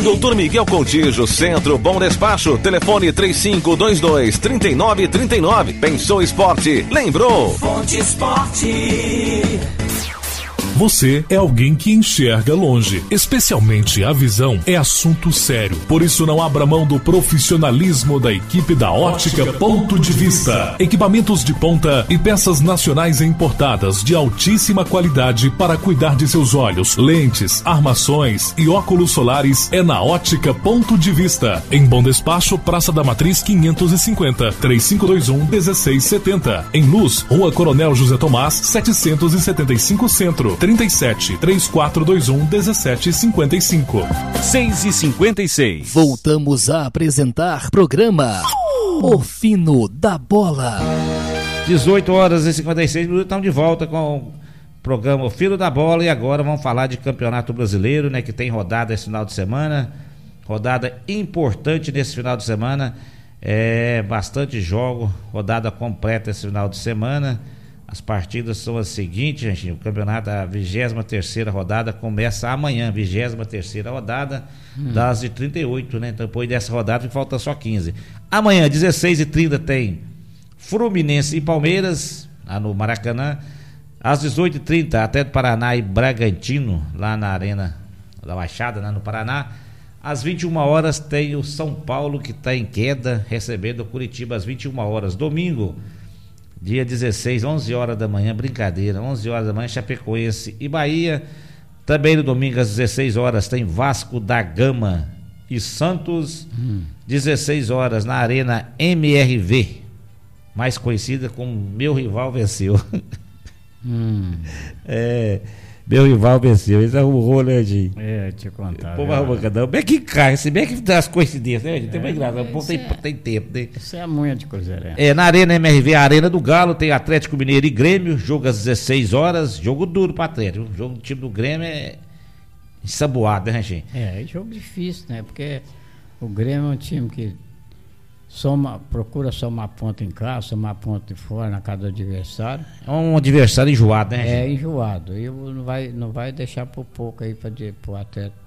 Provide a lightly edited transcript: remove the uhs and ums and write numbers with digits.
Doutor Miguel Contígio, Centro Bom Despacho, telefone 3522-3939. Pensou esporte, lembrou. Fonte Esporte. Você é alguém que enxerga longe, especialmente a visão é assunto sério. Por isso não abra mão do profissionalismo da equipe da Ótica Ponto de Vista. Equipamentos de ponta e peças nacionais e importadas de altíssima qualidade para cuidar de seus olhos, lentes, armações e óculos solares é na Ótica Ponto de Vista. Em Bom Despacho, Praça da Matriz 550, 3521-1670. Em Luz, Rua Coronel José Tomás, 775 Centro. 37-3421-1755. 6h56. Voltamos a apresentar programa O Fino da Bola. 18h56, estamos de volta com o programa O Fino da Bola. E agora vamos falar de Campeonato Brasileiro, né? Que tem rodada esse final de semana. Rodada importante nesse final de semana. Bastante jogo, rodada completa esse final de semana. As partidas são as seguintes, gente. O campeonato, a 23ª rodada começa amanhã, 23ª rodada, das 38, né? Então, depois dessa rodada falta só 15. Amanhã, 16h30, tem Fluminense e Palmeiras, lá no Maracanã. Às 18h30, Atlético Paraná e Bragantino, lá na Arena da Baixada, né, no Paraná. Às 21 horas tem o São Paulo, que está em queda, recebendo o Curitiba às 21 horas. Domingo, dia 16, 11 horas da manhã, brincadeira, 11 horas da manhã, Chapecoense e Bahia. Também no domingo às 16 horas tem Vasco da Gama e Santos. 16 horas na Arena MRV, mais conhecida como Meu Rival Venceu. Meu rival venceu, isso arrumou, né, Edinho? Te contar. Pô, arruma cada um. Bem que cai, se bem que das coincidências, né, Edinho? Tem mais graça, o povo tem tempo, né? Isso é a munha de Cruzeiro. Na Arena MRV, a Arena do Galo, tem Atlético Mineiro e Grêmio, jogo às 16 horas, jogo duro pro Atlético. O jogo do time do Grêmio é ensaboado, né, gente? Jogo difícil, né? Porque o Grêmio é um time que procura somar ponto em casa, somar ponto fora na casa do adversário. É um adversário enjoado, né? Enjoado. E não vai deixar por pouco aí pro Atlético